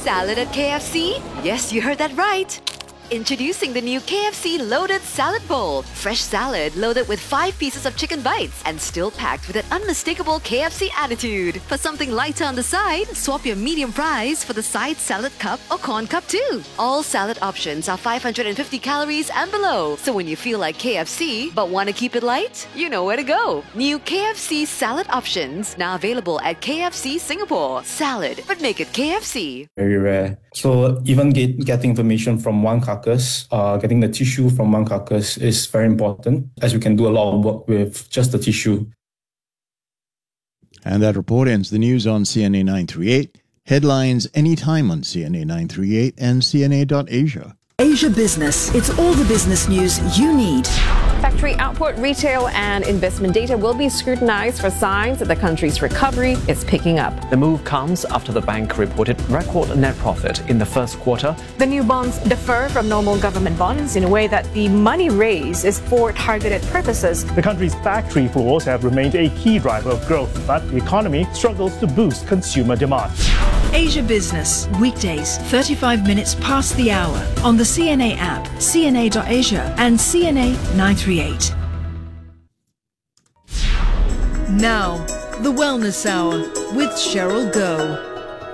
Salad at KFC? Yes, you heard that right. Introducing the new KFC Loaded Salad Bowl. Fresh salad loaded with 5 pieces of chicken bites and still packed with an unmistakable KFC attitude. For something lighter on the side, swap your medium fries for the side salad cup or corn cup too. All salad options are 550 calories and below. So when you feel like KFC but want to keep it light, you know where to go. New KFC salad options now available at KFC Singapore. Salad, but make it KFC. Very rare. So even getting information from one carcass, getting the tissue from one carcass is very important, as we can do a lot of work with just the tissue. And that report ends the news on CNA 938. Headlines anytime on CNA 938 and CNA.Asia. Asia Business. It's all the business news you need. Factory output, retail and investment data will be scrutinized for signs that the country's recovery is picking up. The move comes after the bank reported record net profit in the first quarter. The new bonds differ from normal government bonds in a way that the money raised is for targeted purposes. The country's factory floors have remained a key driver of growth, but the economy struggles to boost consumer demand. Asia Business. Weekdays, 35 minutes past the hour on the CNA app, CNA.Asia and CNA 938. Now, the Wellness Hour with Cheryl Goh.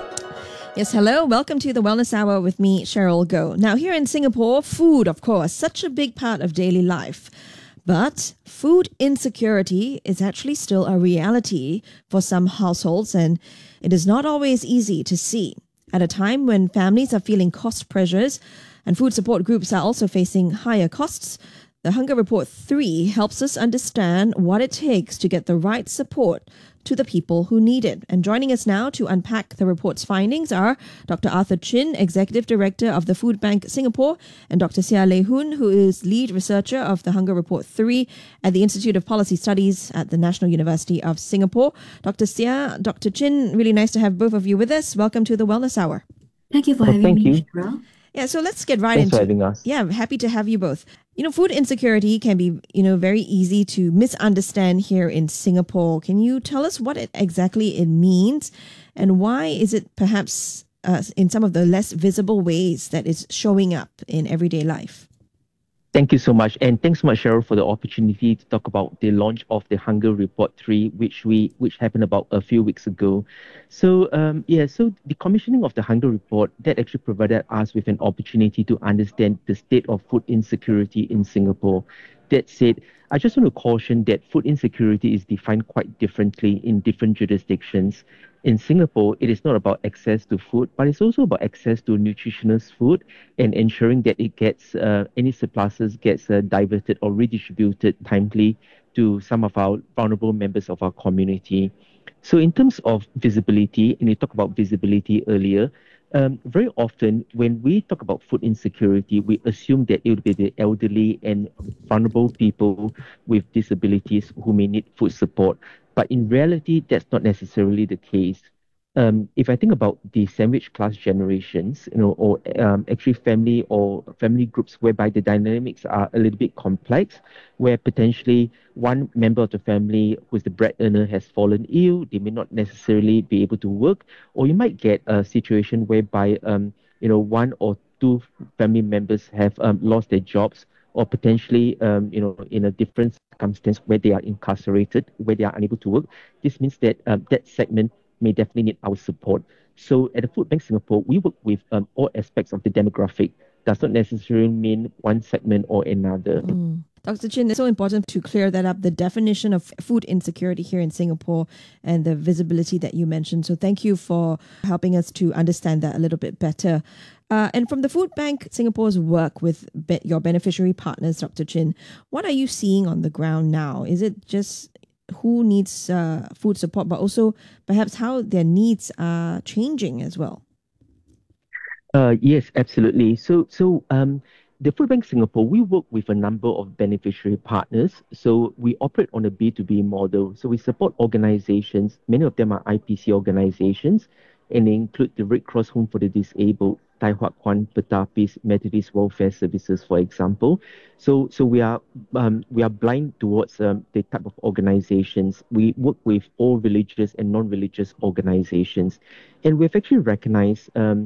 Yes, hello. Welcome to the Wellness Hour with me, Cheryl Goh. Now, here in Singapore, food, of course, such a big part of daily life. But food insecurity is actually still a reality for some households, and it is not always easy to see. At a time when families are feeling cost pressures and food support groups are also facing higher costs, the Hunger Report 3 helps us understand what it takes to get the right support to the people who need it. And joining us now to unpack the report's findings are Dr. Arthur Chin, Executive Director of the Food Bank Singapore, and Dr. Sia Lei Hoon, who is Lead Researcher of the Hunger Report 3 at the Institute of Policy Studies at the National University of Singapore. Dr. Sia, Dr. Chin, really nice to have both of you with us. Welcome to the Wellness Hour. Thank you for having me, Cheryl. Yeah, so let's get right Thanks into for having us. Yeah, I'm happy to have you both. Food insecurity can be, very easy to misunderstand here in Singapore. Can you tell us what exactly it means and why is it perhaps in some of the less visible ways that it's showing up in everyday life? Thank you so much. And thanks so much, Cheryl, for the opportunity to talk about the launch of the Hunger Report 3, which happened about a few weeks ago. So the commissioning of the Hunger Report, that actually provided us with an opportunity to understand the state of food insecurity in Singapore. That said, I just want to caution that food insecurity is defined quite differently in different jurisdictions. In Singapore, it is not about access to food, but it's also about access to nutritious food and ensuring that it gets any surpluses gets diverted or redistributed timely to some of our vulnerable members of our community. So in terms of visibility, and you talked about visibility earlier, very often when we talk about food insecurity, we assume that it would be the elderly and vulnerable people with disabilities who may need food support. But in reality, that's not necessarily the case. If I think about the sandwich class generations, or actually family groups whereby the dynamics are a little bit complex, where potentially one member of the family who's the bread earner has fallen ill, they may not necessarily be able to work, or you might get a situation whereby one or two family members have lost their jobs, or potentially in a different circumstance where they are incarcerated, where they are unable to work. This means that that segment may definitely need our support. So at the Food Bank Singapore, we work with all aspects of the demographic. Does not necessarily mean one segment or another. Dr. Chin, it's so important to clear that up, the definition of food insecurity here in Singapore and the visibility that you mentioned. So thank you for helping us to understand that a little bit better. And from the Food Bank Singapore's work with your beneficiary partners, Dr. Chin, what are you seeing on the ground now? Is it just who needs food support, but also perhaps how their needs are changing as well? Yes, absolutely. So the Food Bank Singapore, we work with a number of beneficiary partners. So we operate on a B2B model. So we support organizations. Many of them are IPC organizations, and they include the Red Cross Home for the Disabled, Tai Hwa Kwan Pertapis, Methodist Welfare Services, for example. So we are blind towards the type of organizations. We work with all religious and non-religious organizations, and we've actually recognized